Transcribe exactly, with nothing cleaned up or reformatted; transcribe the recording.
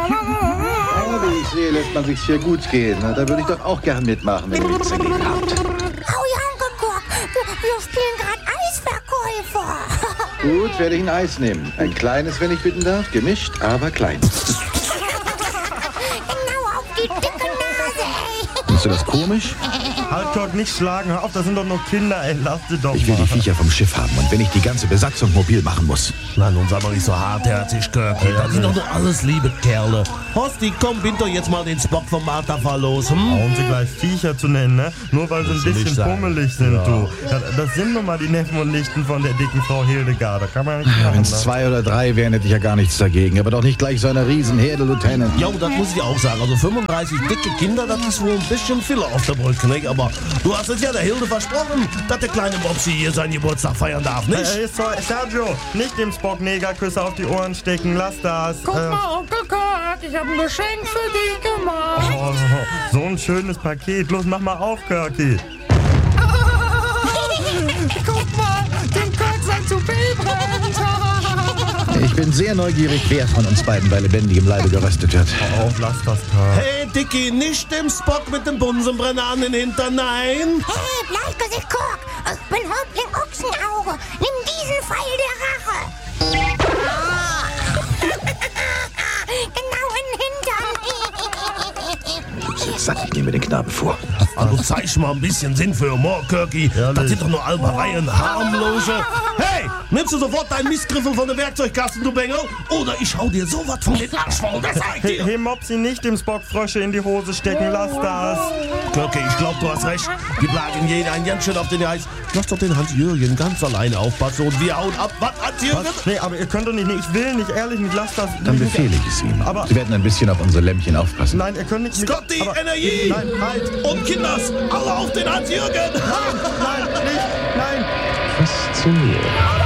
Oh, wie ich sehe, lässt man sich hier gut gehen. Na, da würde ich doch auch gern mitmachen, wenn ihr nichts dagegen habt. Oh ja, Onkel Kork, wir, wir spielen gerade Eisverkäufer. Gut, werde ich ein Eis nehmen. Ein kleines, wenn ich bitten darf. Gemischt, aber klein. Genau auf die dicke Nase, ey. Findest du das komisch? Halt, Kork, nicht schlagen. Hör auf, das sind doch nur Kinder, ey. Lass sie doch Ich will mal. die Viecher vom Schiff haben. Und wenn ich die ganze Besatzung mobil machen muss. Na, nun sag mal nicht so hartherzig, Kirky. Das sind doch nur alles liebe Kerle. Hosti, komm, bind doch jetzt mal den Spock vom Marterfall los, hm? Um sie gleich Viecher zu nennen, ne? Nur weil sie ein Musst du nicht bisschen sagen. pummelig sind, Ja. du. Ja, das sind nun mal die Neffen und Nichten von der dicken Frau Hildegard. Da kann man nicht Ja, machen, wenn es ne? zwei oder drei wären, hätte ich ja gar nichts dagegen. Aber doch nicht gleich so eine Riesenherde, Lieutenant. Jo, das muss ich auch sagen. Also fünfunddreißig dicke Kinder, das ist wohl ein bisschen viel auf der Brücke, nicht? Aber du hast es ja der Hilde versprochen, dass der kleine Mopsi hier seinen Geburtstag feiern darf, nicht? Äh, so, Sergio, nicht dem Spock-Negerküsse auf die Ohren stecken. Lass das. Guck Äh, mal, Onkel Kork, ich habe ein Geschenk für dich gemacht. oh, so ein schönes Paket. Los, mach mal auf, Kirky. Guck mal, den Kork sein Toupet brennt. Ich bin sehr neugierig, wer von uns beiden bei lebendigem Leibe geröstet wird. Auf, lass das, Kirk. Hey, Dicky, nicht dem Spock mit dem Bunsenbrenner an den Hintern, nein! Hey, Bleichgesicht Kork, ich bin Häuptling Ochsenauge. Nimm diesen Pfeil der Rache. Genau in den Hintern. Ich sag, ich nehme den Knaben vor. Also zeig mal ein bisschen Sinn für Humor, Kirky. Ehrlich? Das sind doch nur Albereien, harmlose. Hey, nimmst du sofort deinen Mistgriffel von der Werkzeugkasten, du Bengel? Oder ich hau dir sowas von den Arsch voll, das sag ich Hey, dir. hey, Mopsi, nicht dem Spock-Frösche in die Hose stecken. Lass das. Kirky, ich glaub, du hast recht. Die plagen jeder ein ganz schön auf den Eis. Lass doch den Hans-Jürgen ganz alleine aufpassen und wir hauen ab. Was, Hans-Jürgen? Was? Nee, aber ihr könnt doch nicht. Nee, ich will nicht, ehrlich nicht. Lass das. Dann befehle ich es ihm. Aber- Sie werden ein bisschen auf unsere Lämmchen aufpassen. Nein, ihr könnt nicht. mit- Scotty, aber- Energie! Nein, halt. Und Kinders, alle auf den Hans-Jürgen! Nein, nicht. Nein. Faszinierend.